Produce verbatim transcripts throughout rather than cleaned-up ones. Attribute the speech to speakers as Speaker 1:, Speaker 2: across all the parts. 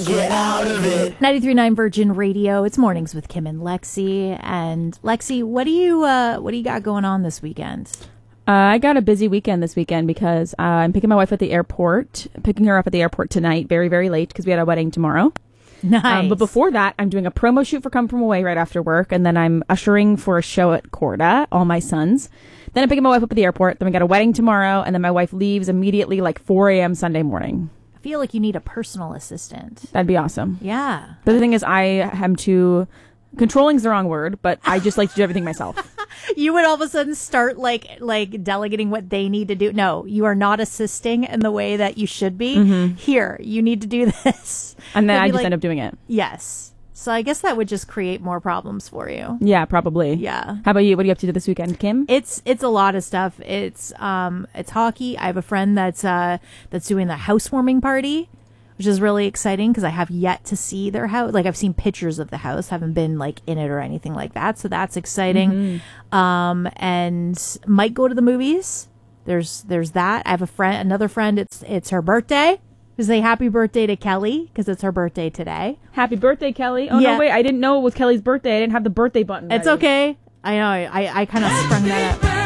Speaker 1: get out of it.
Speaker 2: ninety-three point nine Virgin Radio. It's Mornings with Kim and Lexi. And Lexi, what do you uh, what do you got going on this weekend?
Speaker 3: Uh, I got a busy weekend this weekend because uh, I'm picking my wife at the airport, picking her up at the airport tonight, very, very late because we had a wedding tomorrow.
Speaker 2: Nice.
Speaker 3: Um, but before that, I'm doing a promo shoot for Come From Away right after work, and then I'm ushering for a show at Corda, All My Sons. Then I'm picking my wife up at the airport. Then we got a wedding tomorrow, and then my wife leaves immediately like four a.m. Sunday morning.
Speaker 2: I feel like you need a personal assistant.
Speaker 3: That'd be awesome.
Speaker 2: Yeah.
Speaker 3: But the thing is, I am too... Controlling's the wrong word, but I just like to do everything myself.
Speaker 2: You would all of a sudden start like like delegating what they need to do. No, you are not assisting in the way that you should be. Mm-hmm. Here, you need to do this.
Speaker 3: And then I just
Speaker 2: like,
Speaker 3: end up doing it.
Speaker 2: Yes. So I guess that would just create more problems for you.
Speaker 3: Yeah, probably.
Speaker 2: Yeah.
Speaker 3: How about you? What are you up to this weekend, Kim?
Speaker 2: It's it's a lot of stuff. It's um it's hockey. I have a friend that's uh that's doing the housewarming party, which is really exciting because I have yet to see their house. Like, I've seen pictures of the house, haven't been like in it or anything like that. So that's exciting. Mm-hmm. Um, and might go to the movies. There's there's that. I have a friend, another friend. It's it's her birthday. We say happy birthday to Kelly because it's her birthday today.
Speaker 3: Happy birthday, Kelly. Oh,
Speaker 2: yeah.
Speaker 3: no, wait. I didn't know it was Kelly's birthday. I didn't have the birthday button.
Speaker 2: It's
Speaker 3: ready.
Speaker 2: okay. I know. I, I kind of sprung that up.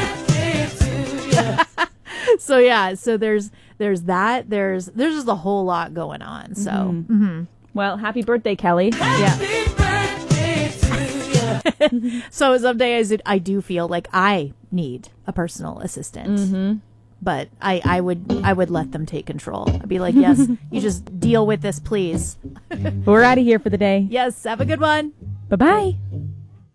Speaker 2: So yeah, so there's there's that. There's there's just a whole lot going on. So
Speaker 3: mm-hmm.
Speaker 2: Mm-hmm.
Speaker 3: Well, happy birthday, Kelly.
Speaker 2: Yeah. So some days I do feel like I need a personal assistant.
Speaker 3: Mm-hmm.
Speaker 2: But I, I would I would let them take control. I'd be like, yes, you just deal with this, please.
Speaker 3: We're out of here for the day.
Speaker 2: Yes, have a good one.
Speaker 3: Bye-bye.